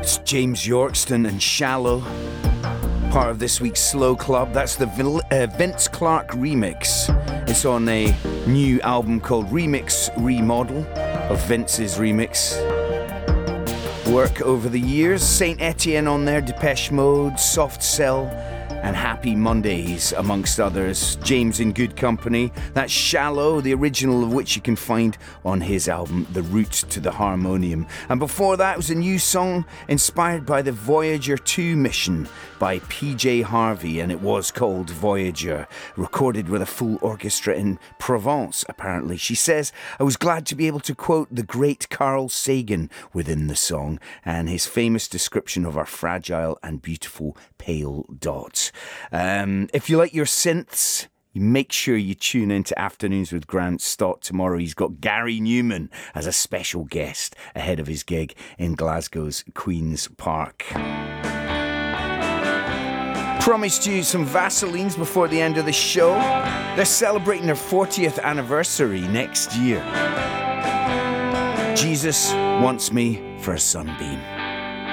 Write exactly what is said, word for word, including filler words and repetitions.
That's James Yorkston and Shallow, part of this week's Slow Club. That's the uh, Vince Clarke remix. It's on a new album called Remix Remodel of Vince's remix work over the years. Saint Etienne on there, Depeche Mode, Soft Cell, and Happy Mondays, amongst others. James in good company. That's Shallow, the original of which you can find on his album, The Route to the Harmonium. And before that was a new song inspired by the Voyager two mission by P J Harvey, and it was called Voyager, recorded with a full orchestra in Provence, apparently. She says, I was glad to be able to quote the great Carl Sagan within the song, and his famous description of our fragile and beautiful pale dots. Um, if you like your synths, you make sure you tune into Afternoons with Grant Stott tomorrow. He's got Gary Newman as a special guest ahead of his gig in Glasgow's Queen's Park. Promised you some Vaselines before the end of the show. They're celebrating their fortieth anniversary next year. Jesus Wants Me for a Sunbeam.